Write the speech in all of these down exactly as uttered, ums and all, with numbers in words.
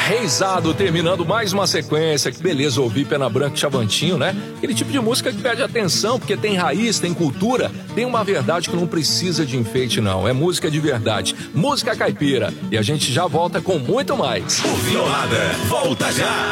Reisado, terminando mais uma sequência. Que beleza ouvir Pena Branca e Chavantinho, né? Aquele tipo de música que pede atenção, porque tem raiz, tem cultura, tem uma verdade que não precisa de enfeite, não. É música de verdade, música caipira. E a gente já volta com muito mais. O Violada volta já!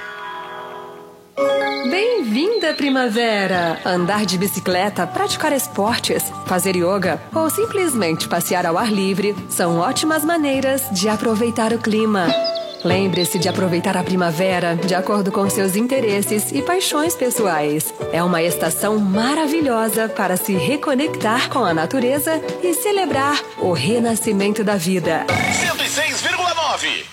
Bem-vinda, primavera! Andar de bicicleta, praticar esportes, fazer yoga ou simplesmente passear ao ar livre são ótimas maneiras de aproveitar o clima. Lembre-se de aproveitar a primavera de acordo com seus interesses e paixões pessoais. É uma estação maravilhosa para se reconectar com a natureza e celebrar o renascimento da vida. cento e seis vírgula nove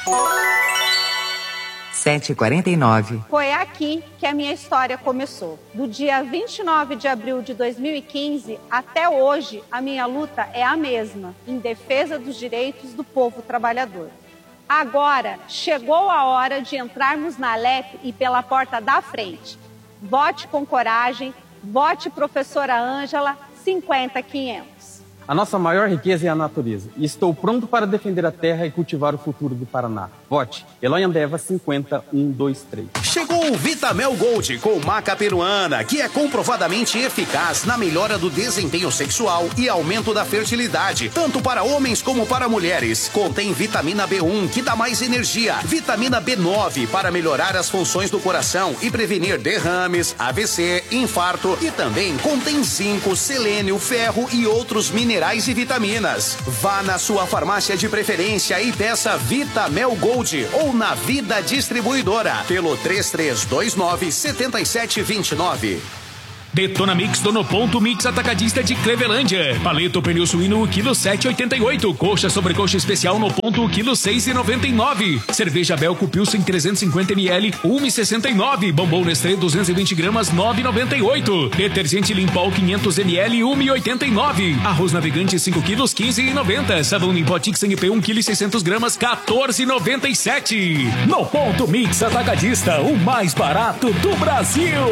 sete e quarenta e nove. Foi aqui que a minha história começou. Do dia vinte e nove de abril de dois mil e quinze até hoje, a minha luta é a mesma, em defesa dos direitos do povo trabalhador. Agora, chegou a hora de entrarmos na Alep e pela porta da frente. Vote com coragem, vote professora Ângela, cinquenta quinhentos. A nossa maior riqueza é a natureza. E estou pronto para defender a terra e cultivar o futuro do Paraná. Vote Eloy Andeva cinquenta um dois três. Chegou o Vitamel Gold com maca peruana, que é comprovadamente eficaz na melhora do desempenho sexual e aumento da fertilidade, tanto para homens como para mulheres. Contém vitamina B um, que dá mais energia, vitamina B nove, para melhorar as funções do coração e prevenir derrames, A V C, infarto, e também contém zinco, selênio, ferro e outros minerais e vitaminas. Vá na sua farmácia de preferência e peça Vitamel Gold ou na Vida Distribuidora pelo três três dois nove, sete sete dois nove. Detona Mix do No Ponto Mix Atacadista de Clevelândia. Paleto pernil suíno, quilo sete e oitenta e oito. Coxa sobre coxa especial no ponto, quilo seis e noventa e nove. Cerveja Belco Pilsen trezentos e cinquenta mililitros, um e sessenta e nove. Bombom Nestlé duzentos e vinte gramas, nove e noventa e oito. Detergente Limpol quinhentos mililitros, um e oitenta e nove. Arroz Navegante cinco quilos, quinze e noventa. Sabão Limpo Tix N P um quilo e seiscentos gramas, quatorze e noventa e sete. No Ponto Mix Atacadista, o mais barato do Brasil.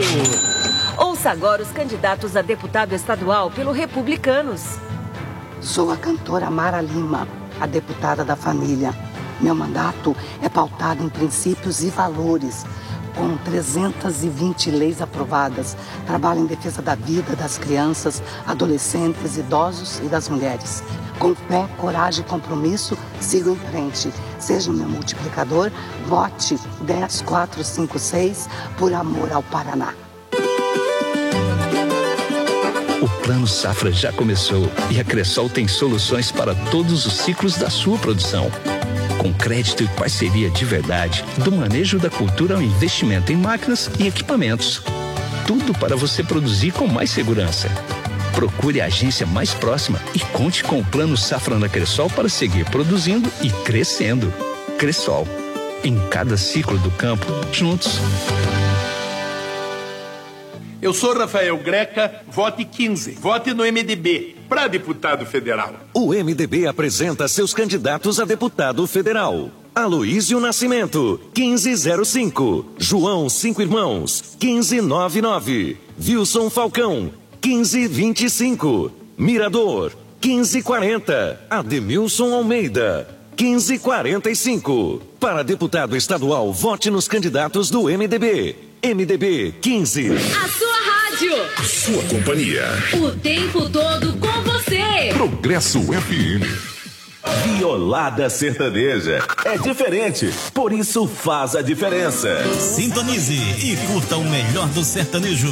Ouça agora os candidatos a deputado estadual pelo Republicanos. Sou a cantora Mara Lima, a deputada da família. Meu mandato é pautado em princípios e valores. Com trezentas e vinte leis aprovadas, trabalho em defesa da vida das crianças, adolescentes, idosos e das mulheres. Com fé, coragem e compromisso, sigo em frente. Seja o meu multiplicador, vote dez quatro cinco seis por amor ao Paraná. O Plano Safra já começou e a Cressol tem soluções para todos os ciclos da sua produção. Com crédito e parceria de verdade, do manejo da cultura ao investimento em máquinas e equipamentos. Tudo para você produzir com mais segurança. Procure a agência mais próxima e conte com o Plano Safra na Cressol para seguir produzindo e crescendo. Cressol, em cada ciclo do campo, juntos. Eu sou Rafael Greca, vote quinze. Vote no M D B, para deputado federal. O M D B apresenta seus candidatos a deputado federal. Aloísio Nascimento, quinze zero cinco. João Cinco Irmãos, quinze noventa e nove. Wilson Falcão, quinze vinte e cinco. Mirador, quinze quarenta. Ademilson Almeida, quinze quarenta e cinco. Para deputado estadual, vote nos candidatos do M D B. M D B quinze. A sua rádio. A sua companhia. O tempo todo com você. Progresso F M. Violada sertaneja. É diferente, por isso faz a diferença. Sintonize e curta o melhor do sertanejo.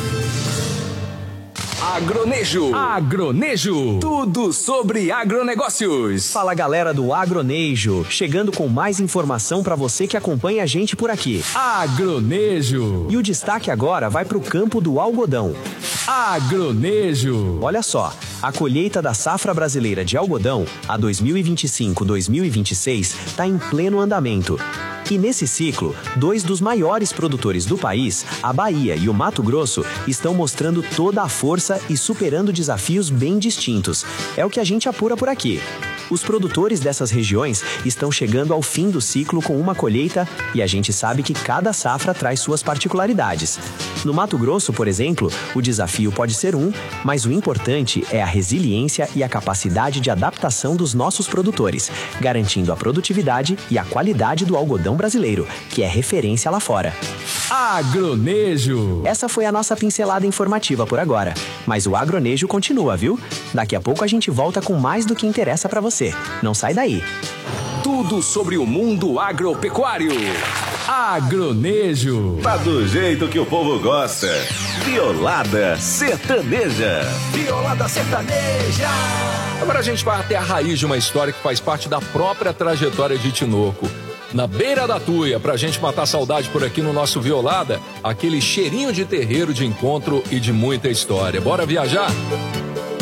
Agronejo. Agronejo. Tudo sobre agronegócios. Fala, galera do Agronejo, chegando com mais informação para você que acompanha a gente por aqui. Agronejo. E o destaque agora vai para o campo do algodão. Agronejo. Olha só, a colheita da safra brasileira de algodão, a dois mil e vinte e cinco, dois mil e vinte e seis, está em pleno andamento. E nesse ciclo, dois dos maiores produtores do país, a Bahia e o Mato Grosso, estão mostrando toda a força e superando desafios bem distintos. É o que a gente apura por aqui. Os produtores dessas regiões estão chegando ao fim do ciclo com uma colheita e a gente sabe que cada safra traz suas particularidades. No Mato Grosso, por exemplo, o desafio pode ser um, mas o importante é a resiliência e a capacidade de adaptação dos nossos produtores, garantindo a produtividade e a qualidade do algodão brasileiro, que é referência lá fora. Agronejo. Essa foi a nossa pincelada informativa por agora, mas o Agronejo continua, viu? Daqui a pouco a gente volta com mais do que interessa para você. Não sai daí. Tudo sobre o mundo agropecuário. Agronejo. Tá do jeito que o povo gosta. Violada Sertaneja. Violada Sertaneja. Agora a gente vai até a raiz de uma história que faz parte da própria trajetória de Tinoco. Na beira da Tuia, pra gente matar saudade por aqui no nosso Violada, aquele cheirinho de terreiro, de encontro e de muita história. Bora viajar?